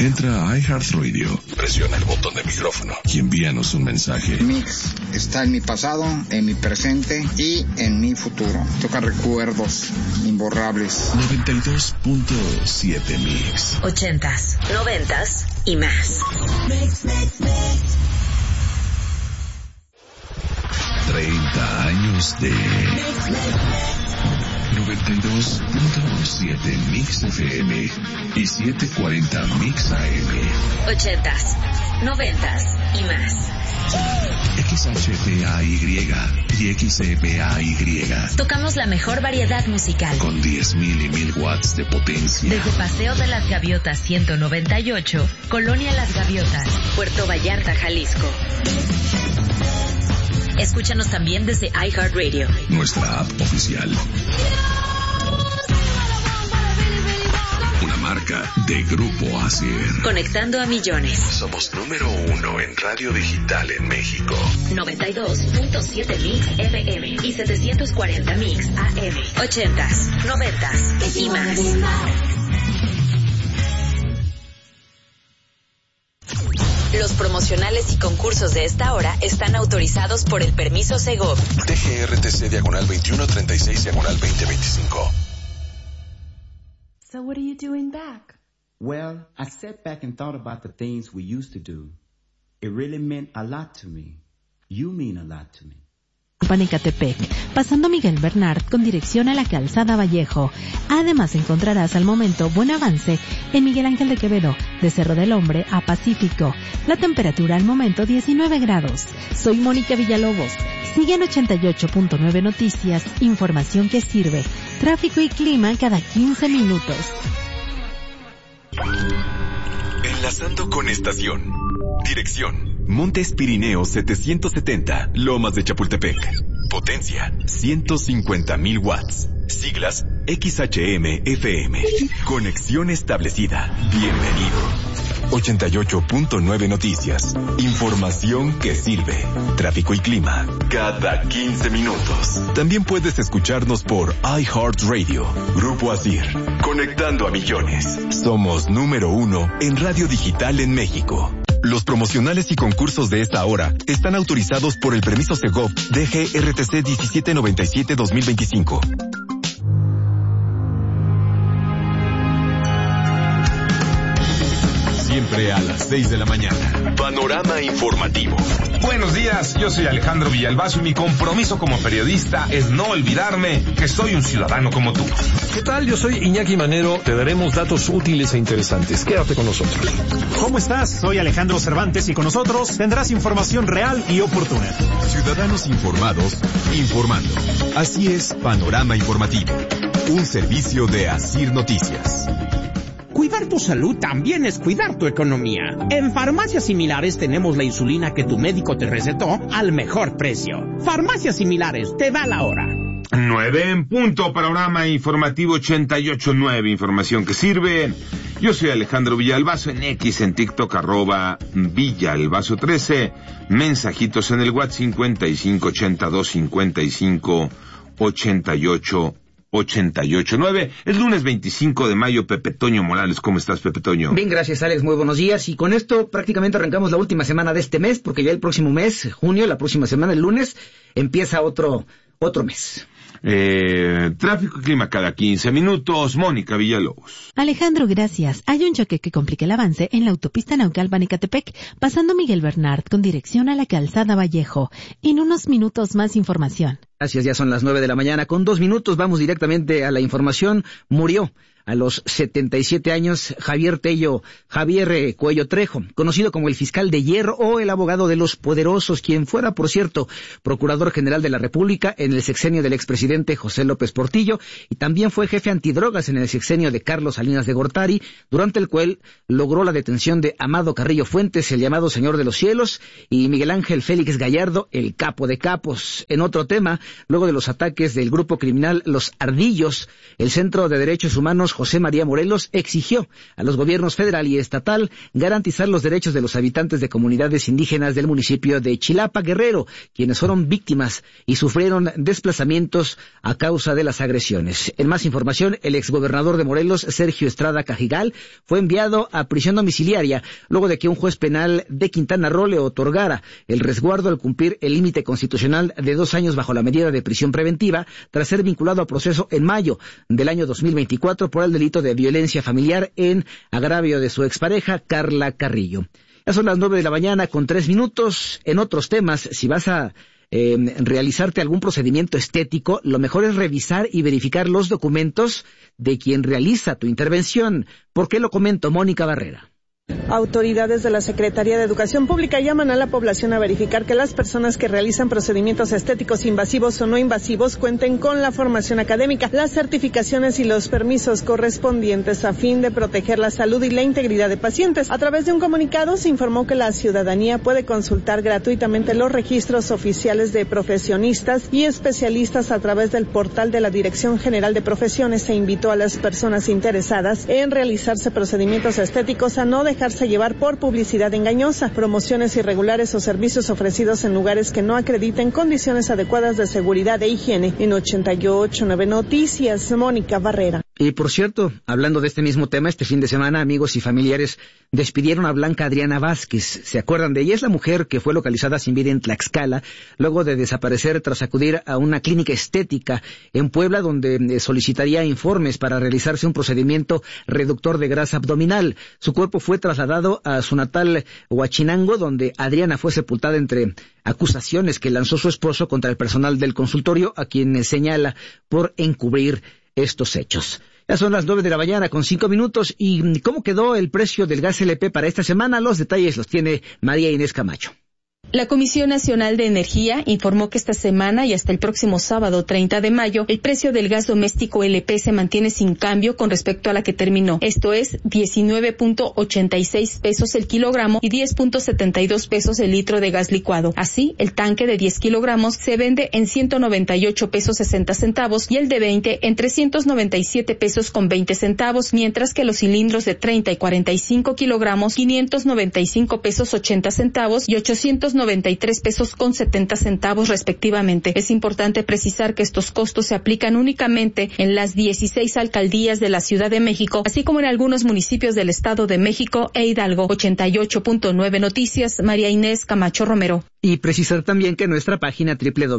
Entra a iHeartRadio, presiona el botón de micrófono y envíanos un mensaje. Mix está en mi pasado, en mi presente y en mi futuro. Toca recuerdos imborrables. 92.7 Mix. 80s, 90s y más. Mix, mix, mix. 30 años de 92.7 Mix FM y 740 Mix AM. 80s, 90s y más. XHPAY y XEPAY. Tocamos la mejor variedad musical. Con 10.000 y 1.000 watts de potencia. Desde Paseo de las Gaviotas 198, Colonia Las Gaviotas, Puerto Vallarta, Jalisco. Escúchanos también desde iHeartRadio, nuestra app oficial. Una marca de Grupo ASIR. Conectando a millones. Somos número 1 en radio digital en México. 92.7 Mix FM y 740 Mix AM. 80s, 90s y más. Los promocionales y concursos de esta hora están autorizados por el permiso Segov. TGRTC/2136/2025. So what are you doing back? Well, I sat back and thought about the things we used to do. It really meant a lot to me. You mean a lot to me. Ecatepec, pasando Miguel Bernard con dirección a la Calzada Vallejo. Además encontrarás al momento buen avance en Miguel Ángel de Quevedo, de Cerro del Hombre a Pacífico. La temperatura al momento 19 grados. Soy Mónica Villalobos. Sigue en 88.9 Noticias, información que sirve. Tráfico y clima cada 15 minutos. Enlazando con estación. Dirección: Montes Pirineos 770, Lomas de Chapultepec. Potencia: 150,000 watts. Siglas: XHM-FM. Conexión establecida. Bienvenido. 88.9 Noticias. Información que sirve. Tráfico y clima cada 15 minutos. También puedes escucharnos por iHeartRadio. Grupo ASIR. Conectando a millones. Somos número 1 en radio digital en México. Los promocionales y concursos de esta hora están autorizados por el permiso Segov DGRTC 1797-2025. Siempre a las 6 de la mañana. Panorama informativo. Buenos días, yo soy Alejandro Villalbazo y mi compromiso como periodista es no olvidarme que soy un ciudadano como tú. ¿Qué tal? Yo soy Iñaki Manero. Te daremos datos útiles e interesantes. Quédate con nosotros. ¿Cómo estás? Soy Alejandro Cervantes y con nosotros tendrás información real y oportuna. Ciudadanos informados, informando. Así es, Panorama Informativo. Un servicio de ASIR Noticias. Cuidar tu salud también es cuidar tu economía. En Farmacias Similares tenemos la insulina que tu médico te recetó al mejor precio. Farmacias Similares, te da la hora. 9 en punto, Panorama Informativo 88.9, información que sirve. Yo soy Alejandro Villalbazo, en X, en TikTok, @Villalbazo13. Mensajitos en el WhatsApp 5582558889. Es lunes 25 de mayo. Pepe Toño Morales, ¿cómo estás, Pepe Toño? Bien, gracias, Alex, muy buenos días. Y con esto prácticamente arrancamos la última semana de este mes, porque ya el próximo mes, junio, la próxima semana, el lunes, empieza otro mes. Tráfico y clima cada 15 minutos. Mónica Villalobos. Alejandro, gracias. Hay un choque que complica el avance en la autopista Naucalpan-Ecatepec, pasando Miguel Bernard con dirección a la Calzada Vallejo. En unos minutos más información. Gracias, ya son las 9 de la mañana. Con 2 minutos vamos directamente a la información. Murió a los 77 años Javier Cuello Trejo, conocido como el fiscal de hierro o el abogado de los poderosos, quien fuera, por cierto, procurador general de la República en el sexenio del expresidente José López Portillo, y también fue jefe antidrogas en el sexenio de Carlos Salinas de Gortari, durante el cual logró la detención de Amado Carrillo Fuentes, el llamado Señor de los Cielos, y Miguel Ángel Félix Gallardo, el capo de capos. En otro tema, luego de los ataques del grupo criminal Los Ardillos, el Centro de Derechos Humanos Morelos, José María Morelos, exigió a los gobiernos federal y estatal garantizar los derechos de los habitantes de comunidades indígenas del municipio de Chilapa, Guerrero, quienes fueron víctimas y sufrieron desplazamientos a causa de las agresiones. En más información, el exgobernador de Morelos, Sergio Estrada Cajigal, fue enviado a prisión domiciliaria luego de que un juez penal de Quintana Roo le otorgara el resguardo al cumplir el límite constitucional de 2 años bajo la medida de prisión preventiva tras ser vinculado a proceso en mayo del año 2024 por el delito de violencia familiar en agravio de su expareja Carla Carrillo. Ya son las 9:00 con 3 minutos. En otros temas, si vas a realizarte algún procedimiento estético, lo mejor es revisar y verificar los documentos de quien realiza tu intervención. ¿Por qué lo comento? Mónica Barrera. Autoridades de la Secretaría de Educación Pública llaman a la población a verificar que las personas que realizan procedimientos estéticos invasivos o no invasivos cuenten con la formación académica, las certificaciones y los permisos correspondientes a fin de proteger la salud y la integridad de pacientes. A través de un comunicado se informó que la ciudadanía puede consultar gratuitamente los registros oficiales de profesionistas y especialistas a través del portal de la Dirección General de Profesiones. Se invitó a las personas interesadas en realizarse procedimientos estéticos a no dejarse llevar por publicidad engañosa, promociones irregulares o servicios ofrecidos en lugares que no acrediten condiciones adecuadas de seguridad e higiene. En 88.9 Noticias, Mónica Barrera. Y por cierto, hablando de este mismo tema, este fin de semana amigos y familiares despidieron a Blanca Adriana Vázquez. ¿Se acuerdan de ella? Es la mujer que fue localizada sin vida en Tlaxcala luego de desaparecer tras acudir a una clínica estética en Puebla donde solicitaría informes para realizarse un procedimiento reductor de grasa abdominal. Su cuerpo fue trasladado a su natal Huachinango, donde Adriana fue sepultada entre acusaciones que lanzó su esposo contra el personal del consultorio, a quien señala por encubrir estos hechos. Ya son las 9:00 con 5 minutos. ¿Y cómo quedó el precio del gas LP para esta semana? Los detalles los tiene María Inés Camacho. La Comisión Nacional de Energía informó que esta semana y hasta el próximo sábado 30 de mayo, el precio del gas doméstico LP se mantiene sin cambio con respecto a la que terminó. Esto es 19.86 pesos el kilogramo y 10.72 pesos el litro de gas licuado. Así, el tanque de 10 kilogramos se vende en 198 pesos 60 centavos y el de 20 en 397 pesos con 20 centavos, mientras que los cilindros de 30 y 45 kilogramos 595 pesos 80 centavos y 893 pesos con 70 centavos respectivamente. Es importante precisar que estos costos se aplican únicamente en las 16 alcaldías de la Ciudad de México, así como en algunos municipios del Estado de México e Hidalgo. 88.9 Noticias, María Inés Camacho Romero. Y precisar también que en nuestra página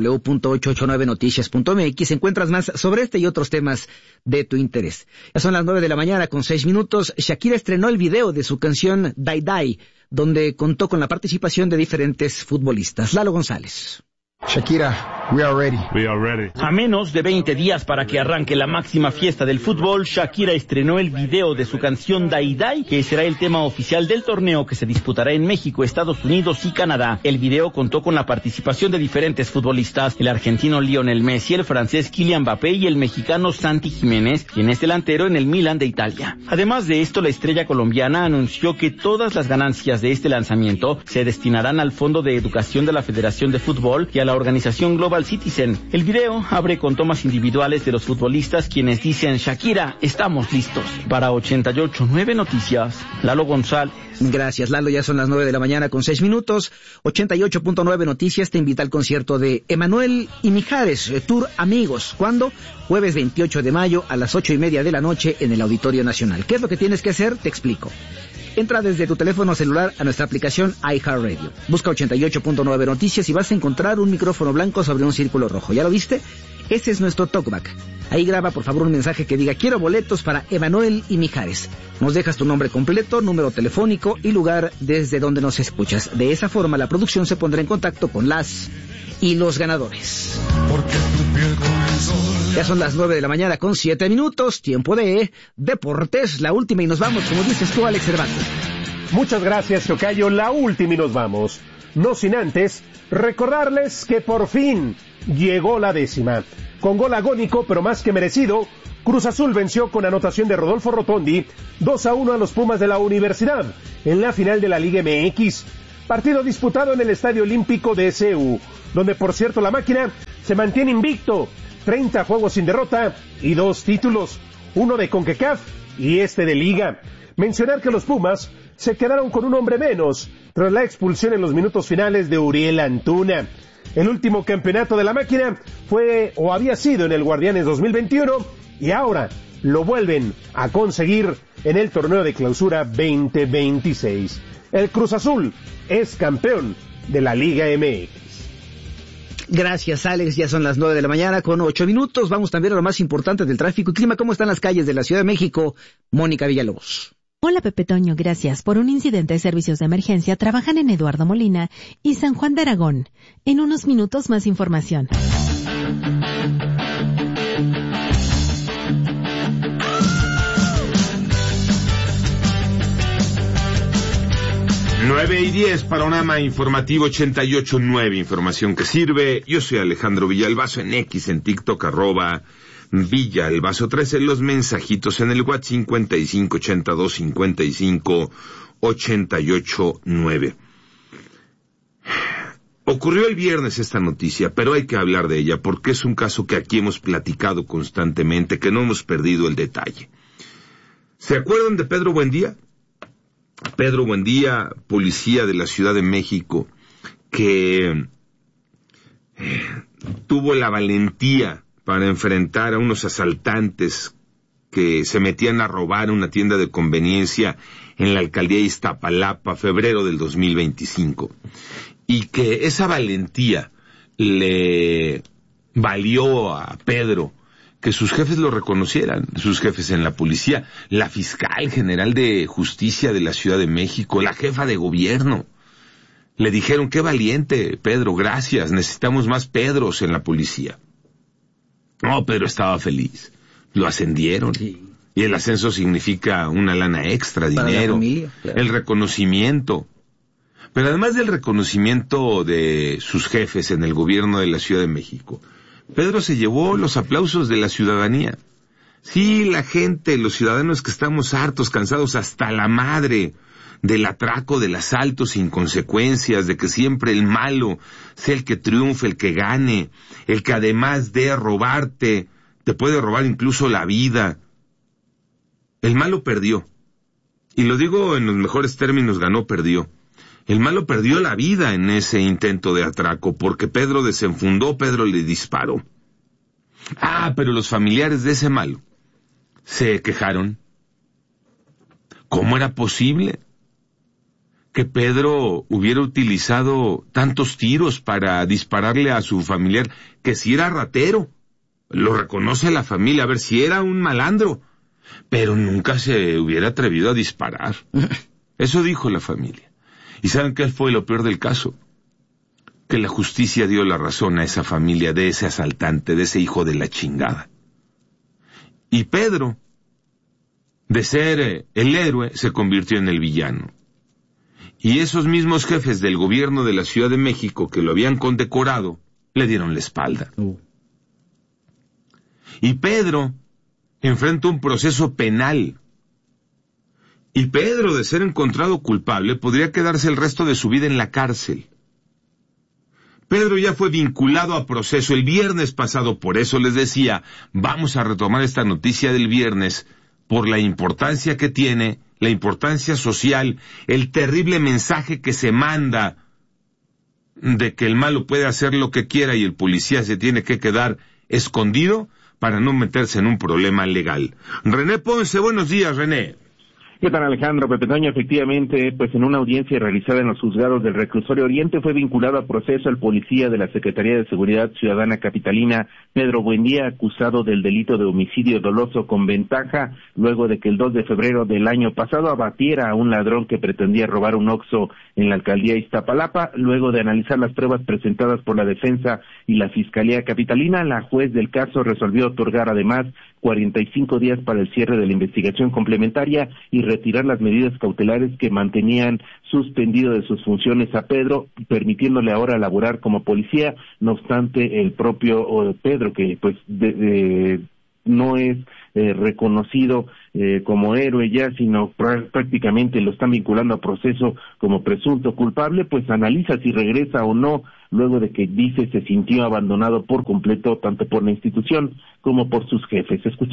www.889noticias.mx encuentras más sobre este y otros temas de tu interés. Ya son las 9:00 con 6 minutos. Shakira estrenó el video de su canción Die Die, donde contó con la participación de diferentes futbolistas. Lalo González. Shakira, we are ready. We are ready. A menos de 20 días para que arranque la máxima fiesta del fútbol, Shakira estrenó el video de su canción Die Die, que será el tema oficial del torneo que se disputará en México, Estados Unidos y Canadá. El video contó con la participación de diferentes futbolistas, el argentino Lionel Messi, el francés Kylian Mbappé y el mexicano Santi Jiménez, quien es delantero en el Milan de Italia. Además de esto, la estrella colombiana anunció que todas las ganancias de este lanzamiento se destinarán al Fondo de Educación de la Federación de Fútbol y a la organización Global Citizen. El video abre con tomas individuales de los futbolistas quienes dicen: Shakira, estamos listos. Para 88.9 Noticias, Lalo González. Gracias, Lalo. Ya son las 9:00 con 6 minutos. 88.9 Noticias te invita al concierto de Emanuel y Mijares, Tour Amigos. ¿Cuándo? Jueves 28 de mayo a las 8:30 de la noche en el Auditorio Nacional. ¿Qué es lo que tienes que hacer? Te explico. Entra desde tu teléfono celular a nuestra aplicación iHeartRadio. Busca 88.9 Noticias y vas a encontrar un micrófono blanco sobre un círculo rojo. ¿Ya lo viste? Ese es nuestro talkback. Ahí graba por favor un mensaje que diga: quiero boletos para Emanuel y Mijares. Nos dejas tu nombre completo, número telefónico y lugar desde donde nos escuchas. De esa forma la producción se pondrá en contacto con las y los ganadores. Ya son las 9:00 con 7 minutos, tiempo de deportes, la última y nos vamos, como dices tú, Alex Cervantes. Muchas gracias, tocayo, la última y nos vamos. No sin antes recordarles que por fin llegó la 10ª. Con gol agónico, pero más que merecido, Cruz Azul venció con anotación de Rodolfo Rotondi 2-1 a los Pumas de la Universidad en la final de la Liga MX. Partido disputado en el Estadio Olímpico de CU, donde por cierto la máquina se mantiene invicto, 30 juegos sin derrota y 2 títulos. uno de CONCACAF y este de Liga. Mencionar que los Pumas se quedaron con un hombre menos tras la expulsión en los minutos finales de Uriel Antuna. El último campeonato de la máquina fue o había sido en el Guardianes 2021 y ahora lo vuelven a conseguir en el torneo de clausura 2026. El Cruz Azul es campeón de la Liga MX. Gracias, Alex. Ya son las 9 de la mañana con 8 minutos. Vamos también a lo más importante del tráfico y clima. ¿Cómo están las calles de la Ciudad de México? Mónica Villalobos. Hola, Pepe Toño, gracias. Por un incidente de servicios de emergencia trabajan en Eduardo Molina y San Juan de Aragón. En unos minutos más información. Nueve y 10, Panorama Informativo 88.9, información que sirve. Yo soy Alejandro Villalbazo en X, en TikTok, @Villalbazo 13, los mensajitos en el WhatsApp 5582558889. Ocurrió el viernes esta noticia, pero hay que hablar de ella porque es un caso que aquí hemos platicado constantemente, que no hemos perdido el detalle. ¿Se acuerdan de Pedro Buendía? Pedro Buendía, policía de la Ciudad de México, que tuvo la valentía para enfrentar a unos asaltantes que se metían a robar una tienda de conveniencia en la alcaldía de Iztapalapa, febrero del 2025. Y que esa valentía le valió a Pedro que sus jefes lo reconocieran, sus jefes en la policía, la fiscal general de justicia de la Ciudad de México, la jefa de gobierno. Le dijeron, qué valiente, Pedro, gracias, necesitamos más Pedros en la policía. No, Pedro estaba feliz, lo ascendieron. Sí. Y el ascenso significa una lana extra, dinero, claro. El reconocimiento. Pero además del reconocimiento de sus jefes en el gobierno de la Ciudad de México, Pedro se llevó los aplausos de la ciudadanía. Sí, la gente, los ciudadanos que estamos hartos, cansados hasta la madre del atraco, del asalto sin consecuencias, de que siempre el malo sea el que triunfe, el que gane, el que además de robarte, te puede robar incluso la vida. El malo perdió. Y lo digo en los mejores términos, ganó, perdió. El malo perdió la vida en ese intento de atraco, porque Pedro desenfundó, Pedro le disparó. Pero los familiares de ese malo se quejaron. ¿Cómo era posible que Pedro hubiera utilizado tantos tiros para dispararle a su familiar? Que si era ratero, lo reconoce la familia, a ver si era un malandro, pero nunca se hubiera atrevido a disparar. Eso dijo la familia. ¿Y saben qué fue lo peor del caso? Que la justicia dio la razón a esa familia de ese asaltante, de ese hijo de la chingada. Y Pedro, de ser el héroe, se convirtió en el villano. Y esos mismos jefes del gobierno de la Ciudad de México que lo habían condecorado, le dieron la espalda. Y Pedro enfrenta un proceso penal. Y Pedro, de ser encontrado culpable, podría quedarse el resto de su vida en la cárcel. Pedro ya fue vinculado a proceso el viernes pasado, por eso les decía, vamos a retomar esta noticia del viernes, por la importancia que tiene, la importancia social, el terrible mensaje que se manda de que el malo puede hacer lo que quiera y el policía se tiene que quedar escondido para no meterse en un problema legal. René Ponce, buenos días, René. ¿Qué tal, Alejandro? Pepe Toño, efectivamente, pues en una audiencia realizada en los juzgados del Reclusorio Oriente fue vinculado a proceso el policía de la Secretaría de Seguridad Ciudadana Capitalina, Pedro Buendía, acusado del delito de homicidio doloso con ventaja, luego de que el 2 de febrero del año pasado abatiera a un ladrón que pretendía robar un Oxxo en la alcaldía Iztapalapa. Luego de analizar las pruebas presentadas por la defensa y la Fiscalía Capitalina, la juez del caso resolvió otorgar además 45 días para el cierre de la investigación complementaria y retirar las medidas cautelares que mantenían suspendido de sus funciones a Pedro, permitiéndole ahora laborar como policía. No obstante, el propio Pedro, que pues no es reconocido como héroe ya, sino prácticamente lo están vinculando a proceso como presunto culpable, pues analiza si regresa o no, luego de que dice se sintió abandonado por completo tanto por la institución como por sus jefes. Escuchemos.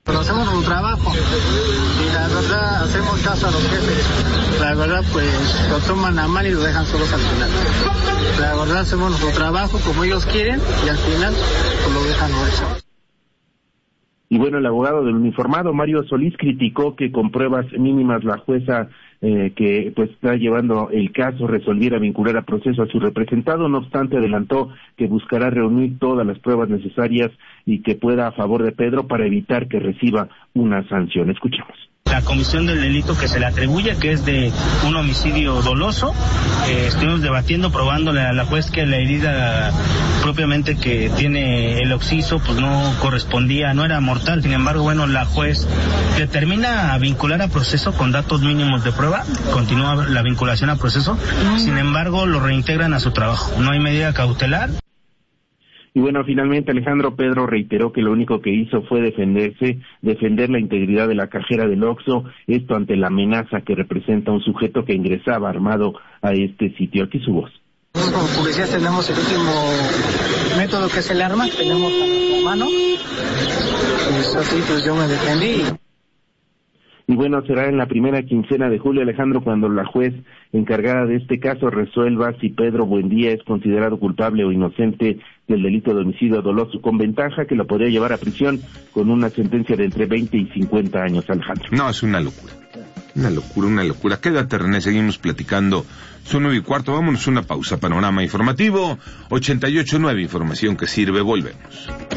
Pero hacemos nuestro trabajo y la verdad hacemos caso a los jefes. La verdad pues lo toman a mal y lo dejan solos al final. La verdad hacemos nuestro trabajo como ellos quieren y al final pues lo dejan solos. Y bueno, el abogado del uniformado, Mario Solís, criticó que con pruebas mínimas la jueza que pues está llevando el caso resolviera vincular a proceso a su representado. No obstante, adelantó que buscará reunir todas las pruebas necesarias y que pueda a favor de Pedro para evitar que reciba una sanción. Escuchemos. La comisión del delito que se le atribuye, que es de un homicidio doloso, estuvimos debatiendo, probándole a la juez que la herida propiamente que tiene el occiso, pues no correspondía, no era mortal. Sin embargo, bueno, la juez determina vincular a proceso con datos mínimos de prueba, continúa la vinculación a proceso, sin embargo, lo reintegran a su trabajo. No hay medida cautelar. Y bueno, finalmente Alejandro Pedro reiteró que lo único que hizo fue defender la integridad de la cajera del Oxxo, esto ante la amenaza que representa un sujeto que ingresaba armado a este sitio. Aquí su voz. Nosotros como policías tenemos el último método que es el arma, tenemos a mano, pues así pues yo me defendí. Y bueno, será en la primera quincena de julio, Alejandro, cuando la juez encargada de este caso resuelva si Pedro Buendía es considerado culpable o inocente del delito de homicidio doloso, con ventaja que lo podría llevar a prisión con una sentencia de entre 20 y 50 años, Alejandro. No, es una locura. Una locura. Quédate, René, seguimos platicando. Son 9:15, vámonos a una pausa. Panorama informativo, 88.9, información que sirve, volvemos.